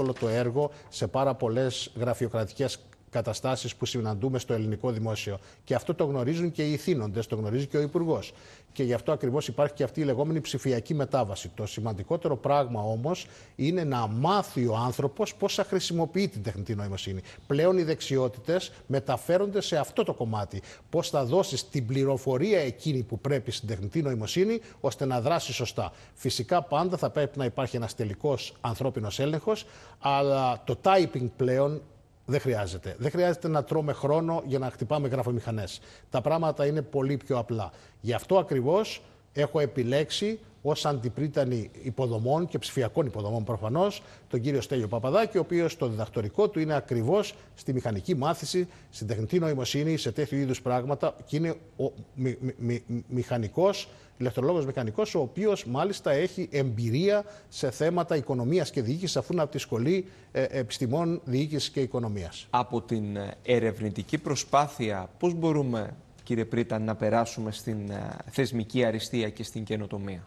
εύκολο το έργο σε πάρα πολλές γραφειοκρατικές καταστάσεις που συναντούμε στο ελληνικό δημόσιο. Και αυτό το γνωρίζουν και οι ηθήνοντες, το γνωρίζει και ο Υπουργός. Και γι' αυτό ακριβώς υπάρχει και αυτή η λεγόμενη ψηφιακή μετάβαση. Το σημαντικότερο πράγμα όμως είναι να μάθει ο άνθρωπος πώς θα χρησιμοποιεί την τεχνητή νοημοσύνη. Πλέον οι δεξιότητες μεταφέρονται σε αυτό το κομμάτι. Πώς θα δώσεις την πληροφορία εκείνη που πρέπει στην τεχνητή νοημοσύνη ώστε να δράσει σωστά. Φυσικά πάντα θα πρέπει να υπάρχει ένας τελικός ανθρώπινος έλεγχος, αλλά το typing πλέον δεν χρειάζεται. Δεν χρειάζεται να τρώμε χρόνο για να χτυπάμε γραφομηχανές. Τα πράγματα είναι πολύ πιο απλά. Γι' αυτό ακριβώς έχω επιλέξει ως αντιπρίτανη υποδομών και ψηφιακών υποδομών προφανώς τον κύριο Στέλιο Παπαδάκη, ο οποίος το διδακτορικό του είναι ακριβώς στη μηχανική μάθηση, στην τεχνητή νοημοσύνη, σε τέτοιου είδους πράγματα, και είναι ο μηχανικός, ηλεκτρολόγος μηχανικός, ο οποίος μάλιστα έχει εμπειρία σε θέματα οικονομίας και διοίκησης, αφού είναι από τη Σχολή Επιστημών Διοίκησης και Οικονομίας. Από την ερευνητική προσπάθεια, πώς μπορούμε, κύριε Πρίταν, να περάσουμε στην θεσμική αριστεία και στην καινοτομία?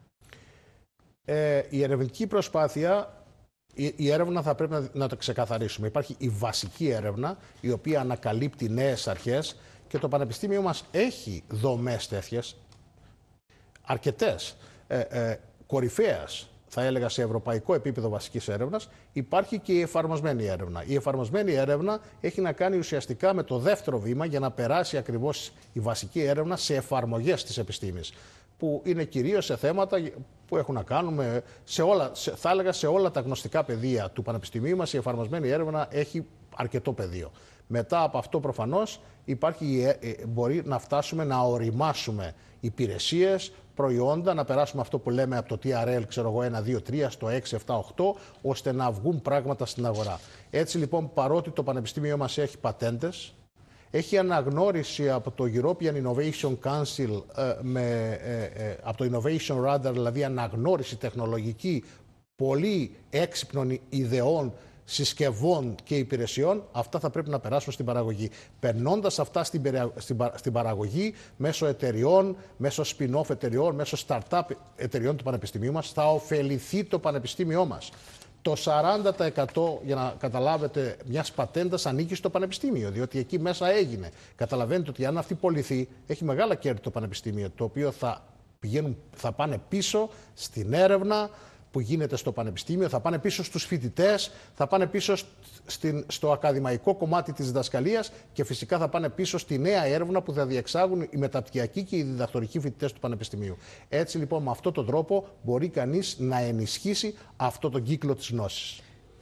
Η ερευνητική προσπάθεια, η έρευνα θα πρέπει να το ξεκαθαρίσουμε. Υπάρχει η βασική έρευνα, η οποία ανακαλύπτει νέες αρχές, και το Πανεπιστήμιο μας έχει δομές τέτοιες, αρκετές, κορυφαίας, θα έλεγα, σε ευρωπαϊκό επίπεδο βασικής έρευνας. Υπάρχει και η εφαρμοσμένη έρευνα. Η εφαρμοσμένη έρευνα έχει να κάνει ουσιαστικά με το δεύτερο βήμα για να περάσει ακριβώς η βασική έρευνα σε εφαρμογές της επιστήμης, που είναι κυρίως σε θέματα που έχουν να κάνουν θα έλεγα σε όλα τα γνωστικά πεδία του Πανεπιστημίου μας. Η εφαρμοσμένη έρευνα έχει αρκετό πεδίο. Μετά από αυτό προφανώς μπορεί να φτάσουμε να οριμάσουμε υπηρεσίες, προϊόντα, να περάσουμε αυτό που λέμε από το TRL, ξέρω εγώ, 1, 2, 3 στο 6, 7, 8, ώστε να βγουν πράγματα στην αγορά. Έτσι λοιπόν, παρότι το Πανεπιστήμιο μας έχει πατέντες, έχει αναγνώριση από το European Innovation Council, από το Innovation Radar, δηλαδή αναγνώριση τεχνολογική πολύ έξυπνων ιδεών, συσκευών και υπηρεσιών. Αυτά θα πρέπει να περάσουν στην παραγωγή. Περνώντας αυτά στην παραγωγή μέσω εταιριών, μέσω spin-off εταιριών, μέσω startup εταιριών του Πανεπιστημίου μας, θα ωφεληθεί το Πανεπιστήμιό μας. Το 40%, για να καταλάβετε, μιας πατέντας ανήκει στο Πανεπιστήμιο, διότι εκεί μέσα έγινε. Καταλαβαίνετε ότι αν αυτή πωληθεί, έχει μεγάλα κέρδη το Πανεπιστήμιο, το οποίο θα πάνε πίσω στην έρευνα που γίνεται στο Πανεπιστήμιο, θα πάνε πίσω στους φοιτητές, θα πάνε πίσω στο ακαδημαϊκό κομμάτι της διδασκαλίας και φυσικά θα πάνε πίσω στη νέα έρευνα που θα διεξάγουν οι μεταπτυχιακοί και οι διδακτορικοί φοιτητές του Πανεπιστημίου. Έτσι λοιπόν, με αυτόν τον τρόπο μπορεί κανείς να ενισχύσει αυτό τον κύκλο της γνώσης.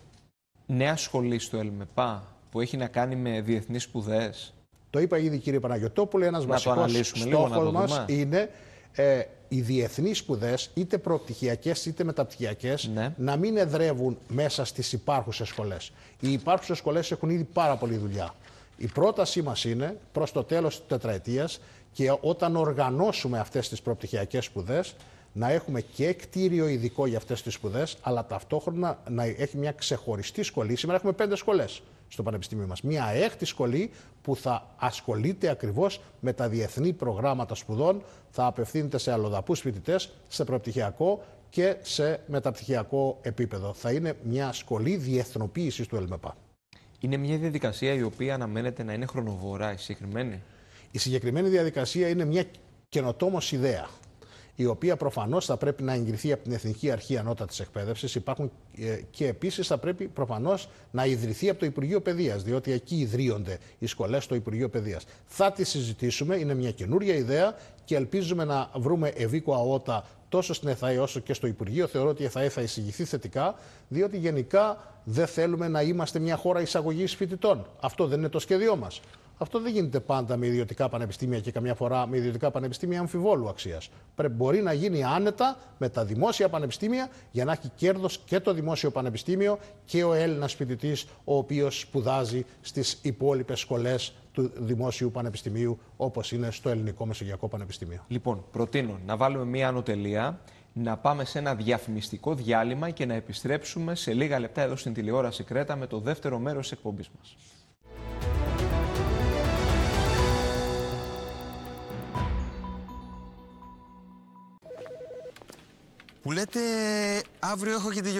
Νέα σχολή στο ΕΛΜΕΠΑ που έχει να κάνει με διεθνείς σπουδές. Το είπα ήδη, κύριε Παναγιωτόπουλε, ένας βασικός στόχος μας είναι οι διεθνείς σπουδές, είτε προπτυχιακές είτε μεταπτυχιακές, να μην εδρεύουν μέσα στις υπάρχουσες σχολές. Οι υπάρχουσες σχολές έχουν ήδη πάρα πολλή δουλειά. Η πρότασή μας είναι προς το τέλος της τετραετίας, και όταν οργανώσουμε αυτές τις προπτυχιακές σπουδές, να έχουμε και κτίριο ειδικό για αυτές τις σπουδές, αλλά ταυτόχρονα να έχει μια ξεχωριστή σχολή. Σήμερα έχουμε 5 σχολές στο Πανεπιστήμιο μας. Μια έκτη σχολή που θα ασχολείται ακριβώς με τα διεθνή προγράμματα σπουδών, θα απευθύνεται σε αλλοδαπούς φοιτητές, σε προπτυχιακό και σε μεταπτυχιακό επίπεδο. Θα είναι μια σχολή διεθνοποίησης του ΕΛΜΕΠΑ. Είναι μια διαδικασία η οποία αναμένεται να είναι χρονοβόρα, η συγκεκριμένη. Η συγκεκριμένη διαδικασία είναι μια καινοτόμως ιδέα, η οποία προφανώς θα πρέπει να εγκριθεί από την Εθνική Αρχή Ανώτατης Εκπαίδευσης. Και επίσης θα πρέπει προφανώς να ιδρυθεί από το Υπουργείο Παιδείας, διότι εκεί ιδρύονται οι σχολές στο Υπουργείο Παιδείας. Θα τη συζητήσουμε, είναι μια καινούρια ιδέα και ελπίζουμε να βρούμε ευήκο αότα τόσο στην ΕΘΑΕ όσο και στο Υπουργείο. Θεωρώ ότι η ΕΘΑΕ θα εισηγηθεί θετικά, διότι γενικά δεν θέλουμε να είμαστε μια χώρα εισαγωγής φοιτητών. Αυτό δεν είναι το σχέδιό μας. Αυτό δεν γίνεται πάντα με ιδιωτικά πανεπιστήμια και καμιά φορά με ιδιωτικά πανεπιστήμια αμφιβόλου αξίας. Μπορεί να γίνει άνετα με τα δημόσια πανεπιστήμια, για να έχει κέρδος και το δημόσιο πανεπιστήμιο και ο Έλληνας φοιτητής, ο οποίος σπουδάζει στις υπόλοιπες σχολές του Δημόσιου Πανεπιστημίου, όπως είναι στο Ελληνικό Μεσογειακό Πανεπιστήμιο. Λοιπόν, προτείνω να βάλουμε μία ανωτελεία, να πάμε σε ένα διαφημιστικό διάλειμμα και να επιστρέψουμε σε λίγα λεπτά εδώ στην τηλεόραση Κρέτα με το δεύτερο μέρος της εκπομπής μας. Που λέτε αύριο έχω και τη